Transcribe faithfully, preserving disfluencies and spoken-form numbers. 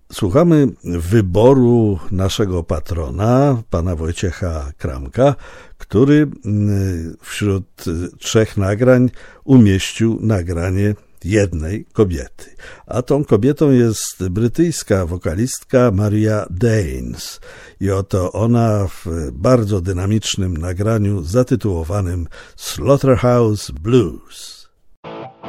Słuchamy wyboru naszego patrona, pana Wojciecha Kramka, który wśród trzech nagrań umieścił nagranie jednej kobiety. A tą kobietą jest brytyjska wokalistka Maria Danes. I oto ona w bardzo dynamicznym nagraniu zatytułowanym Slaughterhouse Blues.